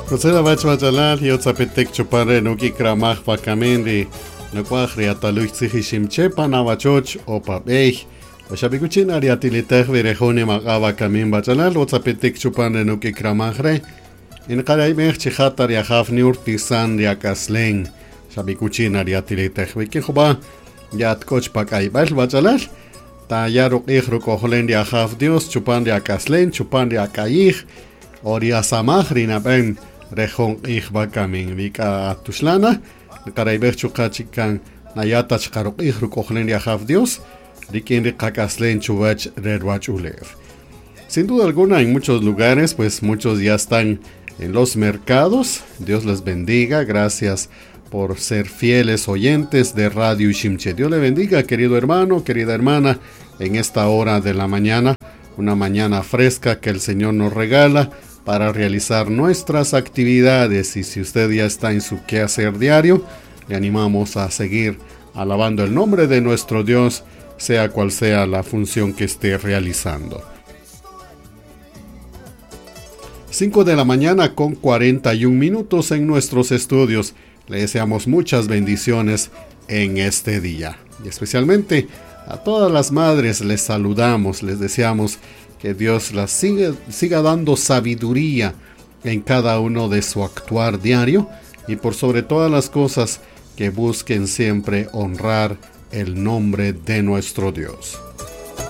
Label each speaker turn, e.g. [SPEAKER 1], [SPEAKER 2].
[SPEAKER 1] Kusela bachwachalal yotzapetek chupare nuki kramaj pakamendi nukwajri ataluchtziji shimchepa nawachoch o papej. Oshabikuchin ariatilitej virejone magaba kamin bachalal otzapetek chupare nuki kramajre. In qaraymej chihatar yajafni urtisan yakaslen. Shabikuchin ariatilitej vikijoba yatkoch pakaybal bachalal. Ta yaruqij rukojolen yajaf Dios chupan yakaslen chupan yakayij. Oria samajri naben. Rejon Ichbakamin, Vika Tuslana, Karaiberchu Kachikan, Nayatach Karok Ichrukohlen Yahaf Dios, Rikin Kakaslen Chuvach Redwach Ulev. Sin duda alguna, en muchos lugares, pues muchos ya están en los mercados. Dios les bendiga, gracias por ser fieles oyentes de Radio Shimche. Dios le bendiga, querido hermano, querida hermana, en esta hora de la mañana, una mañana fresca que el Señor nos regala para realizar nuestras actividades. Y si usted ya está en su quehacer diario, le animamos a seguir alabando el nombre de nuestro Dios, sea cual sea la función que esté realizando. 5 de la mañana con 41 minutos en nuestros estudios. Le deseamos muchas bendiciones en este día. Y especialmente a todas las madres les saludamos, les deseamos que Dios las siga dando sabiduría en cada uno de su actuar diario y por sobre todas las cosas que busquen siempre honrar el nombre de nuestro Dios.